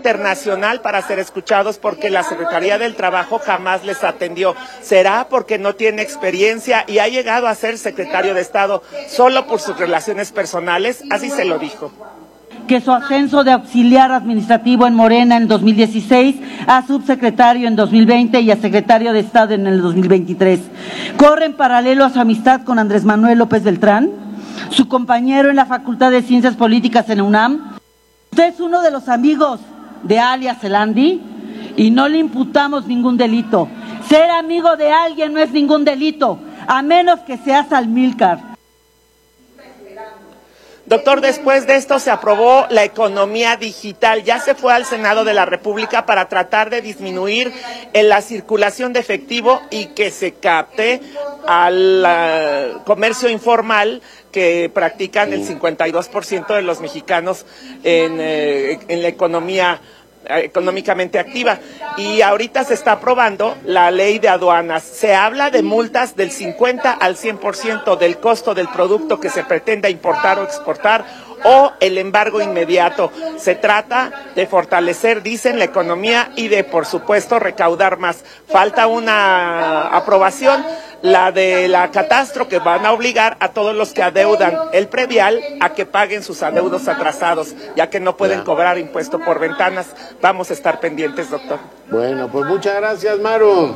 internacional para ser escuchados porque la Secretaría del Trabajo jamás les atendió. ¿Será porque no tiene experiencia y ha llegado a ser secretario de Estado solo por sus relaciones personales? Así se lo dijo. Que su ascenso de auxiliar administrativo en Morena en 2016 a subsecretario en 2020 y a secretario de Estado en el 2023. Corre en paralelo a su amistad con Andrés Manuel López Beltrán, su compañero en la Facultad de Ciencias Políticas en UNAM. Usted es uno de los amigos de alias Elandi y no le imputamos ningún delito. Ser amigo de alguien no es ningún delito, a menos que seas Amílcar. Doctor, después de esto se aprobó la economía digital. Ya se fue al Senado de la República para tratar de disminuir la circulación de efectivo y que se capte al comercio informal que practican el 52% de los mexicanos en la económicamente activa. Y ahorita se está aprobando la ley de aduanas. Se habla de multas del 50 al 100% del costo del producto que se pretenda importar o exportar, o el embargo inmediato. Se trata de fortalecer, dicen, la economía y de, por supuesto, recaudar más. Falta una aprobación, la de la catastro, que van a obligar a todos los que adeudan el predial a que paguen sus adeudos atrasados, ya que no pueden cobrar impuesto por ventanas. Vamos a estar pendientes, doctor. Bueno, pues muchas gracias, Maru.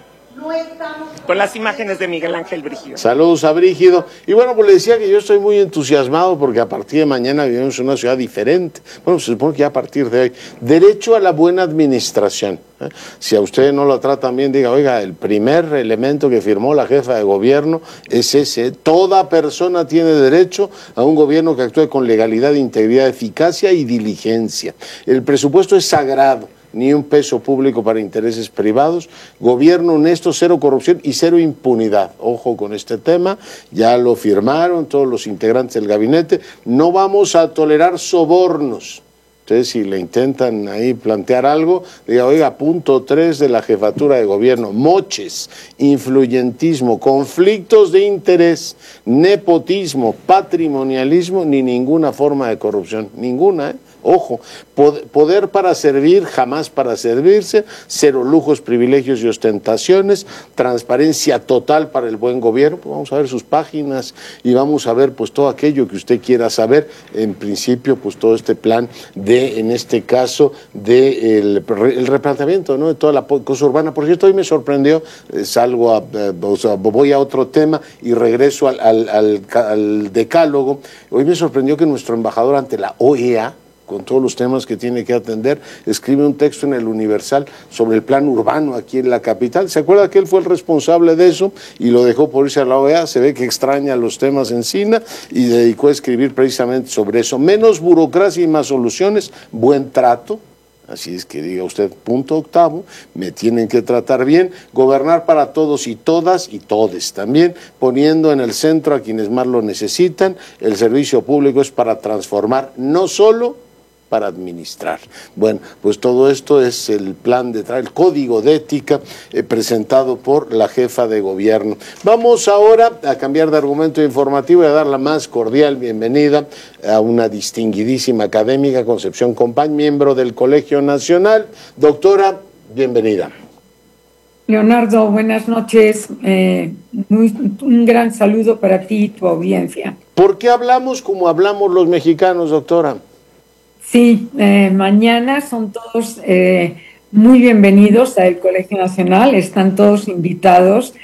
Con las imágenes de Miguel Ángel Brígido. Saludos a Brígido. Y bueno, pues le decía que yo estoy muy entusiasmado porque a partir de mañana vivimos en una ciudad diferente. Bueno, se supone que ya a partir de hoy. Derecho a la buena administración. Si a usted no lo tratan bien, diga, oiga, el primer elemento que firmó la jefa de gobierno es ese. Toda persona tiene derecho a un gobierno que actúe con legalidad, integridad, eficacia y diligencia. El presupuesto es sagrado. Ni un peso público para intereses privados, gobierno honesto, cero corrupción y cero impunidad. Ojo con este tema, ya lo firmaron todos los integrantes del gabinete, no vamos a tolerar sobornos. Entonces, si le intentan ahí plantear algo, diga, oiga, punto 3 de la jefatura de gobierno, moches, influyentismo, conflictos de interés, nepotismo, patrimonialismo, ni ninguna forma de corrupción, ninguna, ¿eh? Ojo, poder para servir, jamás para servirse, cero lujos, privilegios y ostentaciones, transparencia total para el buen gobierno. Pues vamos a ver sus páginas y vamos a ver pues todo aquello que usted quiera saber. En principio, pues todo este plan de, en este caso, de el replanteamiento, ¿no?, de toda la cosa urbana. Por cierto, hoy me sorprendió, voy a otro tema y regreso al decálogo. Hoy me sorprendió que nuestro embajador ante la OEA, con todos los temas que tiene que atender, escribe un texto en el Universal sobre el plan urbano aquí en la capital. ¿Se acuerda que él fue el responsable de eso y lo dejó por irse a la OEA? Se ve que extraña los temas encima y dedicó a escribir precisamente sobre eso. Menos burocracia y más soluciones, buen trato. Así es que diga usted, punto octavo, me tienen que tratar bien, gobernar para todos y todas y todes también, poniendo en el centro a quienes más lo necesitan. El servicio público es para transformar, no solo para administrar. Bueno, pues todo esto es el plan de traer, el código de ética presentado por la jefa de gobierno. Vamos ahora a cambiar de argumento informativo y a dar la más cordial bienvenida a una distinguidísima académica, Concepción Compañ, miembro del Colegio Nacional. Doctora, bienvenida. Leonardo, buenas noches. Un gran saludo para ti y tu audiencia. ¿Por qué hablamos como hablamos los mexicanos, doctora? Sí, mañana son todos muy bienvenidos al Colegio Nacional, están todos invitados.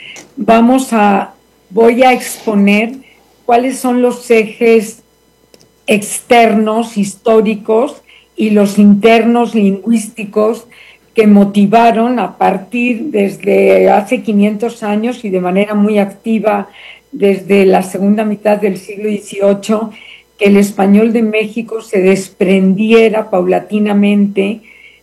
Voy a exponer cuáles son los ejes externos, históricos, y los internos, lingüísticos, que motivaron a partir desde hace 500 años y de manera muy activa desde la segunda mitad del siglo XVIII, que el español de México se desprendiera paulatinamente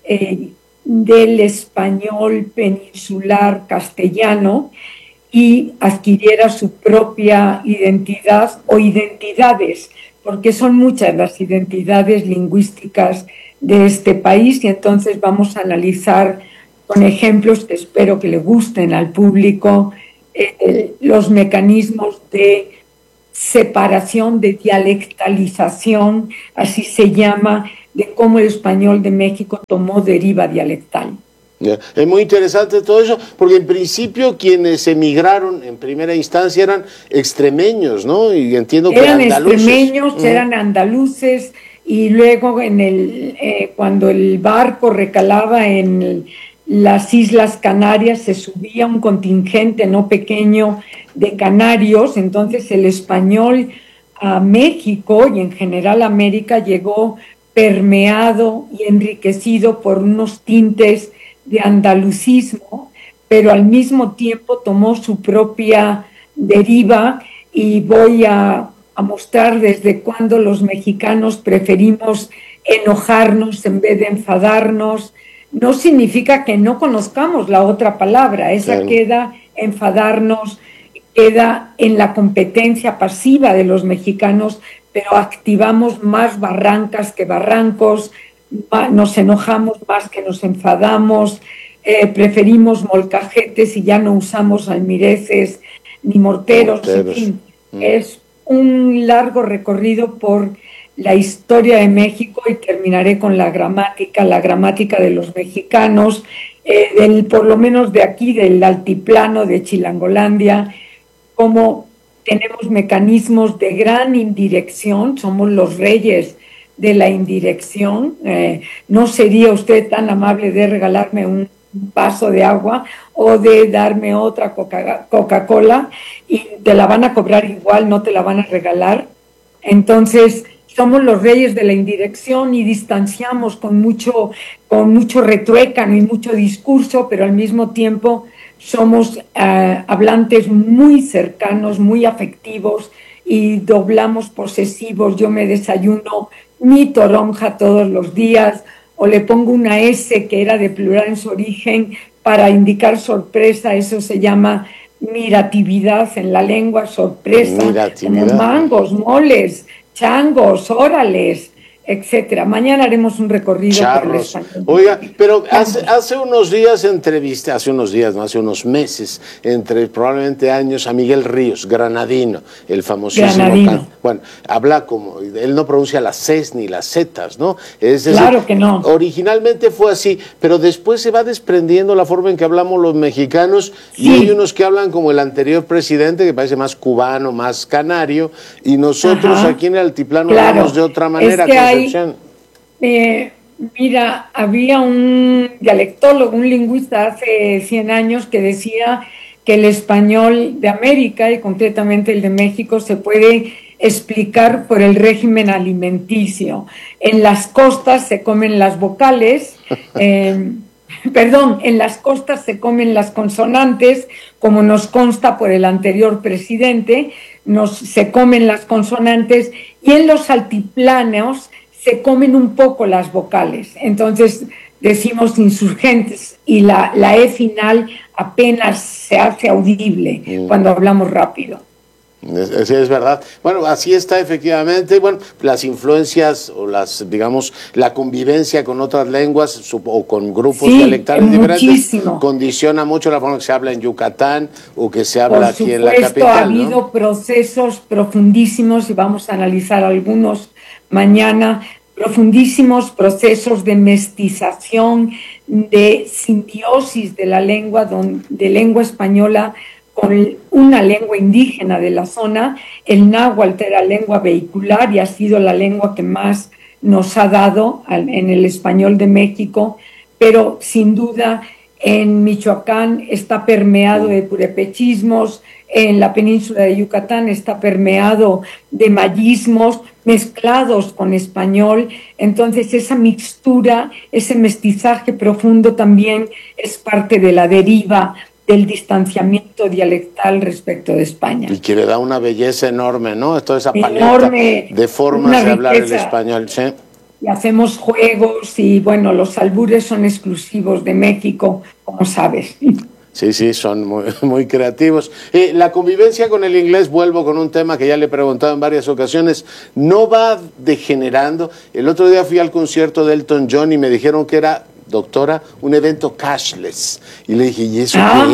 del español peninsular castellano y adquiriera su propia identidad o identidades, porque son muchas las identidades lingüísticas de este país, y entonces vamos a analizar con ejemplos que espero que le gusten al público los mecanismos de separación, de dialectalización, así se llama, de cómo el español de México tomó deriva dialectal. Ya. Es muy interesante todo eso, porque en principio quienes emigraron en primera instancia eran extremeños, ¿no? Y entiendo que eran andaluces. extremeños, eran andaluces, y luego cuando el barco recalaba en las Islas Canarias se subía un contingente no pequeño de canarios, entonces el español a México y en general a América llegó permeado y enriquecido por unos tintes de andalucismo, pero al mismo tiempo tomó su propia deriva, y voy a mostrar desde cuándo los mexicanos preferimos enojarnos en vez de enfadarnos. No significa que no conozcamos la otra palabra, esa Claro. queda, enfadarnos, queda en la competencia pasiva de los mexicanos, pero activamos más barrancas que barrancos, nos enojamos más que nos enfadamos, preferimos molcajetes y ya no usamos almireces ni morteros. En fin, es un largo recorrido por la historia de México, y terminaré con la gramática de los mexicanos, por lo menos de aquí, del altiplano de Chilangolandia, cómo tenemos mecanismos de gran indirección, somos los reyes de la indirección. No sería usted tan amable de regalarme un vaso de agua o de darme otra Coca-Cola, y te la van a cobrar igual, no te la van a regalar. Entonces, somos los reyes de la indirección y distanciamos con mucho retruécano y mucho discurso, pero al mismo tiempo somos hablantes muy cercanos, muy afectivos, y doblamos posesivos. Yo me desayuno mi toronja todos los días, o le pongo una S que era de plural en su origen para indicar sorpresa. Eso se llama miratividad en la lengua, sorpresa, como mangos, moles, changos, órales, etcétera. Mañana haremos un recorrido por el español. Oiga, pero hace unos días hace unos meses, probablemente años, a Miguel Ríos, granadino, el famosísimo. Bueno, habla como, él no pronuncia las Cs ni las Zs, ¿no? Claro que no. Originalmente fue así, pero después se va desprendiendo la forma en que hablamos los mexicanos, sí. Y hay unos que hablan como el anterior presidente, que parece más cubano, más canario, y nosotros aquí en el altiplano hablamos de otra manera. Mira, había un dialectólogo, un lingüista hace 100 años que decía que el español de América, y concretamente el de México, se puede explicar por el régimen alimenticio. En las costas se comen las vocales, en las costas se comen las consonantes, como nos consta por el anterior presidente, se comen las consonantes, y en los altiplanos se comen un poco las vocales. Entonces decimos insurgentes, y la E final apenas se hace audible cuando hablamos rápido. Sí, es verdad. Bueno, así está efectivamente. Bueno, las influencias o la convivencia con otras lenguas o con grupos dialectales diferentes condiciona mucho la forma que se habla en Yucatán o que se habla aquí en la capital. Ha habido procesos profundísimos, y vamos a analizar algunos mañana, profundísimos procesos de mestización, de simbiosis de la lengua, de lengua española con una lengua indígena de la zona. El náhuatl era lengua vehicular y ha sido la lengua que más nos ha dado en el español de México, pero sin duda en Michoacán está permeado de purépechismos, en la península de Yucatán está permeado de mayismos mezclados con español. Entonces esa mixtura, ese mestizaje profundo también es parte de la deriva del distanciamiento dialectal respecto de España. Y que le da una belleza enorme, ¿no? Toda esa paleta de formas de hablar el español, ¿sí? Y hacemos juegos, y bueno, los albures son exclusivos de México, como sabes. Sí, son muy creativos. La convivencia con el inglés, vuelvo con un tema que ya le he preguntado en varias ocasiones, ¿no va degenerando? El otro día fui al concierto de Elton John y me dijeron que era, doctora, un evento cashless. Y le dije, ¿y eso qué es?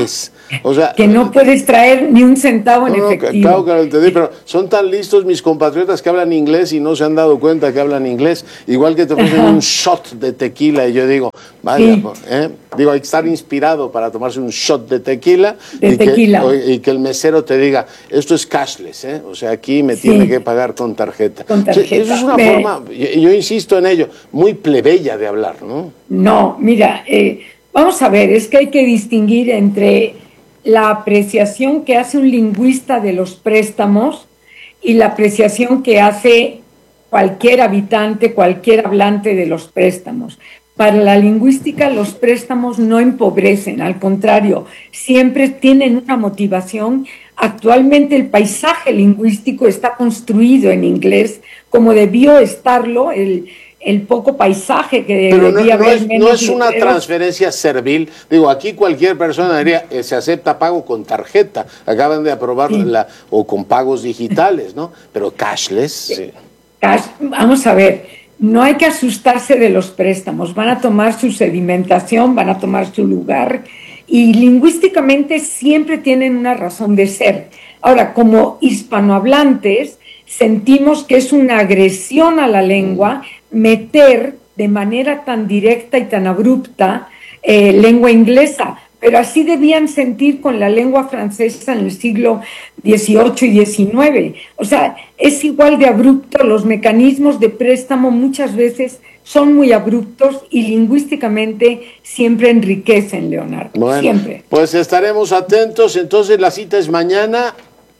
O sea, que no puedes traer ni un centavo en efectivo. Claro que lo entendí, pero son tan listos mis compatriotas que hablan inglés y no se han dado cuenta que hablan inglés. Igual que te ofrecen un shot de tequila y yo digo, vaya, Sí. digo, hay que estar inspirado para tomarse un shot de tequila, tequila. y que el mesero te diga, esto es cashless, o sea, aquí me tiene que pagar con tarjeta. Con tarjeta. Eso es una forma, yo insisto en ello, muy plebeya de hablar, ¿no? No, mira, vamos a ver, es que hay que distinguir entre la apreciación que hace un lingüista de los préstamos y la apreciación que hace cualquier habitante, cualquier hablante de los préstamos. Para la lingüística, los préstamos no empobrecen, al contrario, siempre tienen una motivación. Actualmente el paisaje lingüístico está construido en inglés, como debió estarlo el poco paisaje que pero debía haber. No es una transferencia servil. Digo, aquí cualquier persona diría, se acepta pago con tarjeta. Acaban de aprobarla, o con pagos digitales, ¿no? Pero cashless. Sí. Vamos a ver, no hay que asustarse de los préstamos. Van a tomar su sedimentación, van a tomar su lugar y lingüísticamente siempre tienen una razón de ser. Ahora, como hispanohablantes, sentimos que es una agresión a la lengua meter de manera tan directa y tan abrupta lengua inglesa, pero así debían sentir con la lengua francesa en el siglo XVIII y XIX. O sea, es igual de abrupto, los mecanismos de préstamo muchas veces son muy abruptos y lingüísticamente siempre enriquecen, Leonardo, bueno, siempre. Pues estaremos atentos, entonces la cita es mañana.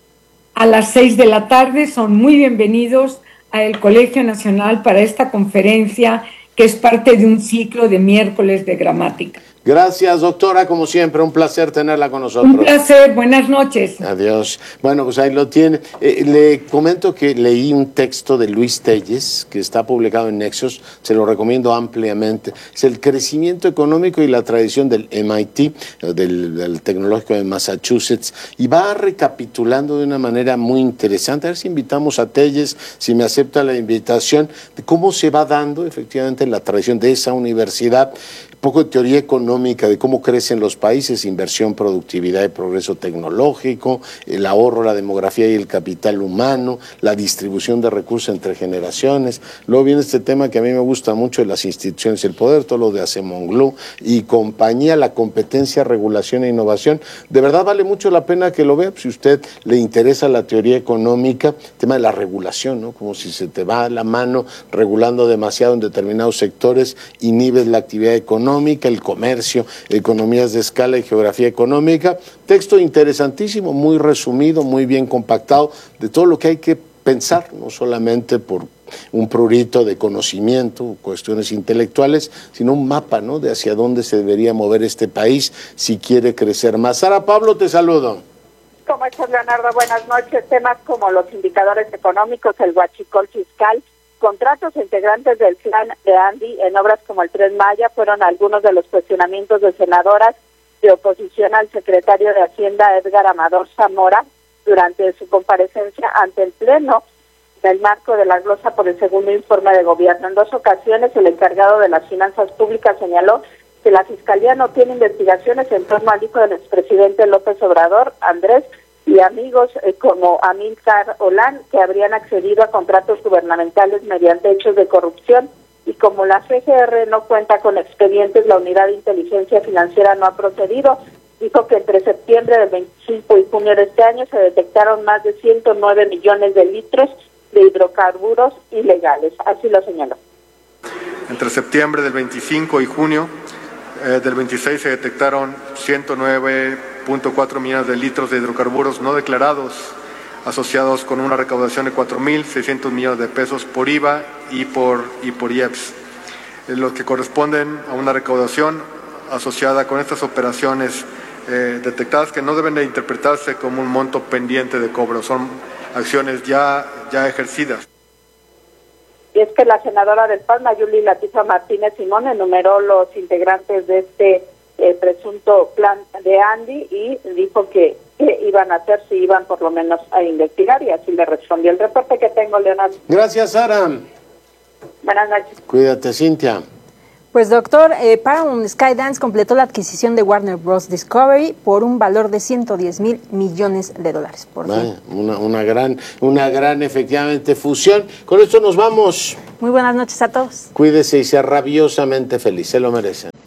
A las 6 de la tarde son muy bienvenidos al Colegio Nacional para esta conferencia que es parte de un ciclo de miércoles de gramática. Gracias, doctora, como siempre, un placer tenerla con nosotros. Un placer, buenas noches. Adiós. Bueno, pues ahí lo tiene. Le comento que leí un texto de Luis Telles, que está publicado en Nexos, se lo recomiendo ampliamente. Es el crecimiento económico y la tradición del MIT, del Tecnológico de Massachusetts, y va recapitulando de una manera muy interesante. A ver si invitamos a Telles, si me acepta la invitación, de cómo se va dando efectivamente la tradición de esa universidad. Poco de teoría económica de cómo crecen los países, inversión, productividad y progreso tecnológico, el ahorro, la demografía y el capital humano, la distribución de recursos entre generaciones. Luego viene este tema que a mí me gusta mucho de las instituciones y el poder, todo lo de Acemoglu y compañía, la competencia, regulación e innovación. De verdad vale mucho la pena que lo vea, si a usted le interesa la teoría económica, el tema de la regulación, ¿no? Como si se te va la mano regulando demasiado en determinados sectores, inhibes la actividad económica, el comercio, economías de escala y geografía económica. Texto interesantísimo, muy resumido, muy bien compactado, de todo lo que hay que pensar, no solamente por un prurito de conocimiento, cuestiones intelectuales, sino un mapa, ¿no?, de hacia dónde se debería mover este país si quiere crecer más. Sara Pablo, te saludo. ¿Cómo estás, Leonardo? Buenas noches. Temas como los indicadores económicos, el huachicol fiscal, contratos integrantes del plan de Andy en obras como el Tren Maya fueron algunos de los cuestionamientos de senadoras de oposición al secretario de Hacienda, Edgar Amador Zamora, durante su comparecencia ante el Pleno en el marco de la glosa por el segundo informe de gobierno. En 2 ocasiones, el encargado de las finanzas públicas señaló que la Fiscalía no tiene investigaciones en torno al hijo del expresidente López Obrador, Andrés, y amigos como Amílcar Olán, que habrían accedido a contratos gubernamentales mediante hechos de corrupción, y como la FGR no cuenta con expedientes, la Unidad de Inteligencia Financiera no ha procedido. Dijo que entre septiembre del 25 y junio de este año se detectaron más de 109 millones de litros de hidrocarburos ilegales. Así lo señaló. Entre septiembre del 25 y junio del 26 se detectaron 109.4 millones de litros de hidrocarburos no declarados, asociados con una recaudación de 4.600 millones de pesos por IVA y por IEPS, los que corresponden a una recaudación asociada con estas operaciones detectadas, que no deben de interpretarse como un monto pendiente de cobro, son acciones ya ejercidas. Y es que la senadora del PAN, Mayuli Latifa Martínez Simón, enumeró los integrantes de este presunto plan de Andy y dijo que iban a hacer si iban por lo menos a investigar, y así le respondió el reporte que tengo, Leonardo. Gracias, Sara. Buenas noches. Cuídate, Cintia. Pues doctor, Paramount Skydance completó la adquisición de Warner Bros. Discovery por un valor de $110 millones. Vaya, una gran efectivamente fusión. Con esto nos vamos. Muy buenas noches a todos. Cuídese y sea rabiosamente feliz, se lo merecen.